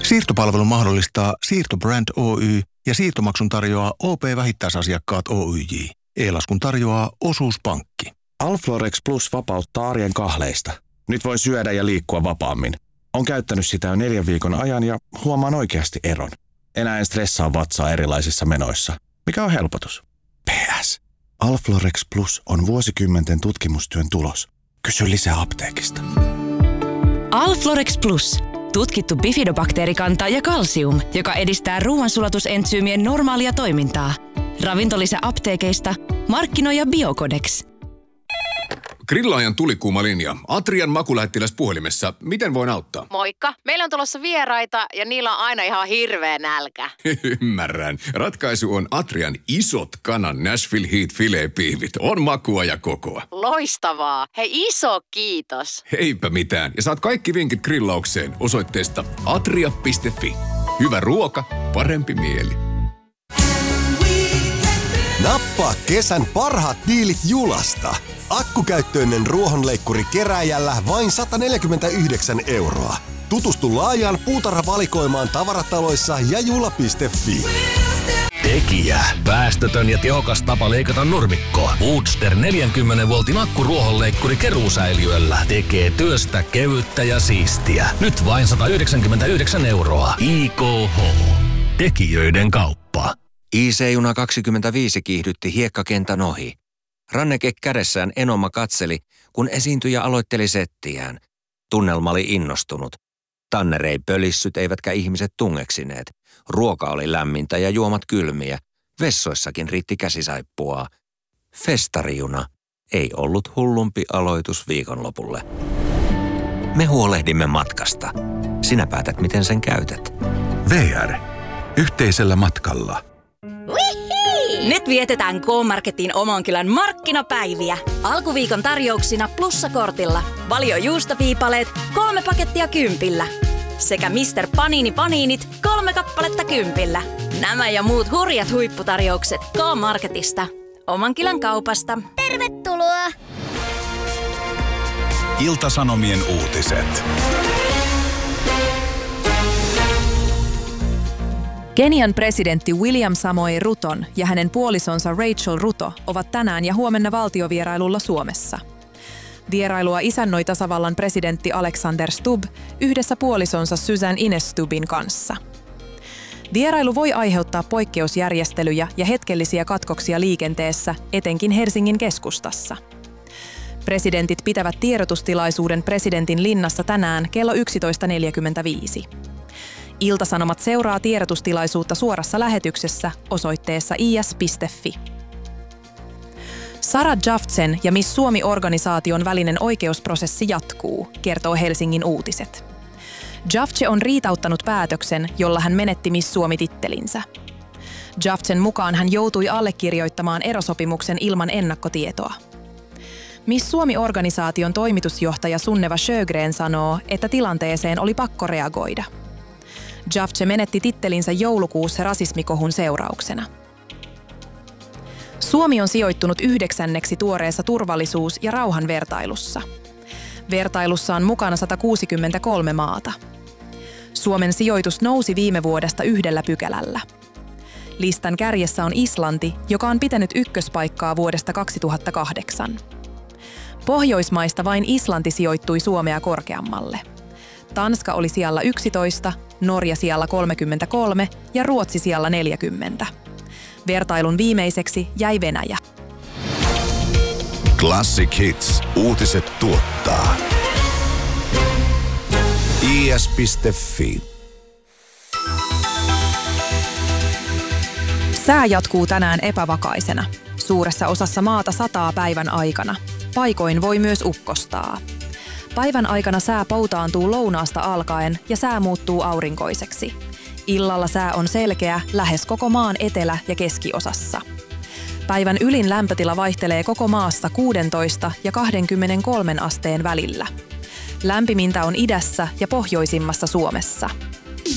Siirtopalvelu mahdollistaa Siirtobrand Oy ja siirtomaksun tarjoaa OP-vähittäisasiakkaat Oyj. E-laskun tarjoaa Osuuspankki. Alflorex Plus vapauttaa arjen kahleista. Nyt voi syödä ja liikkua vapaammin. On käyttänyt sitä jo 4 viikon ajan ja huomaan oikeasti eron. Enää en stressaa vatsaa erilaisissa menoissa. Mikä on helpotus? PS. Alflorex Plus on vuosikymmenten tutkimustyön tulos. Kysy lisää apteekista. Alflorex Plus. Tutkittu bifidobakteerikanta ja kalsium, joka edistää ruoansulatusentsyymien normaalia toimintaa. Ravintolisä apteekeista. Markkinoija Biocodex. Grillaajan tulikuuma linja. Atrian makulähettiläs puhelimessa. Miten voin auttaa? Moikka. Meillä on tulossa vieraita ja niillä on aina ihan hirveä nälkä. Ymmärrän. Ratkaisu on Atrian isot kanan Nashville Heat filet-piivit. On makua ja kokoa. Loistavaa. Hei, iso kiitos. Heipä mitään. Ja saat kaikki vinkit grillaukseen osoitteesta atria.fi. Hyvä ruoka, parempi mieli. Nappaa kesän parhaat diilit Julasta. Akkukäyttöinen ruohonleikkuri kerääjällä vain 149 €. Tutustu laajaan puutarhavalikoimaan tavarataloissa ja jula.fi. Tekijä. Päästötön ja tehokas tapa leikata nurmikkoa. Woodster 40 voltin akkuruohonleikkuri keruusäiliöllä tekee työstä kevyttä ja siistiä. Nyt vain 199 €. IKH. Tekijöiden kauppa. IC-juna 25 kiihdytti hiekkakentän ohi. Ranneke kädessään Enoma katseli, kun esiintyjä aloitteli settiään. Tunnelma oli innostunut. Tanner ei pölissyt eivätkä ihmiset tungeksineet. Ruoka oli lämmintä ja juomat kylmiä. Vessoissakin riitti käsisaippua. Festarijuna ei ollut hullumpi aloitus viikonlopulle. Me huolehdimme matkasta. Sinä päätät, miten sen käytät. VR. Yhteisellä matkalla. Nyt vietetään K-Marketin Omankylän markkinapäiviä. Alkuviikon tarjouksina plussakortilla. Valio juustoviipaleet 3 pakettia 10. Sekä Mr. Panini Paninit 3 kappaletta 10. Nämä ja muut hurjat huipputarjoukset K-Marketista. Omankylän kaupasta. Tervetuloa! Ilta-Sanomien uutiset. Kenian presidentti William Samoei Ruton ja hänen puolisonsa Rachel Ruto ovat tänään ja huomenna valtiovierailulla Suomessa. Vierailua isännöi tasavallan presidentti Alexander Stubb yhdessä puolisonsa Susan Ines Stubbin kanssa. Vierailu voi aiheuttaa poikkeusjärjestelyjä ja hetkellisiä katkoksia liikenteessä, etenkin Helsingin keskustassa. Presidentit pitävät tiedotustilaisuuden presidentin linnassa tänään kello 11.45. Ilta-Sanomat seuraa tiedotustilaisuutta suorassa lähetyksessä osoitteessa is.fi. Sara Jaftzen ja Miss Suomi-organisaation välinen oikeusprosessi jatkuu, kertoo Helsingin Uutiset. Jafce on riitauttanut päätöksen, jolla hän menetti Miss Suomi-tittelinsä. Jaftzen mukaan hän joutui allekirjoittamaan erosopimuksen ilman ennakkotietoa. Miss Suomi-organisaation toimitusjohtaja Sunneva Sjögren sanoo, että tilanteeseen oli pakko reagoida. Jafce menetti tittelinsä joulukuussa rasismikohun seurauksena. Suomi on sijoittunut 9. tuoreessa turvallisuus- ja rauhanvertailussa. Vertailussa on mukana 163 maata. Suomen sijoitus nousi viime vuodesta 1 pykälällä. Listan kärjessä on Islanti, joka on pitänyt ykköspaikkaa vuodesta 2008. Pohjoismaista vain Islanti sijoittui Suomea korkeammalle. Tanska oli sijalla 11, Norja sijalla 33 ja Ruotsi sijalla 40. Vertailun viimeiseksi jäi Venäjä. Classic Hits. Uutiset tuottaa. is.fi. Sää jatkuu tänään epävakaisena. Suuressa osassa maata sataa päivän aikana. Paikoin voi myös ukkostaa. Päivän aikana sää poutaantuu lounaasta alkaen ja sää muuttuu aurinkoiseksi. Illalla sää on selkeä lähes koko maan etelä- ja keskiosassa. Päivän ylin lämpötila vaihtelee koko maassa 16 ja 23 asteen välillä. Lämpimintä on idässä ja pohjoisimmassa Suomessa.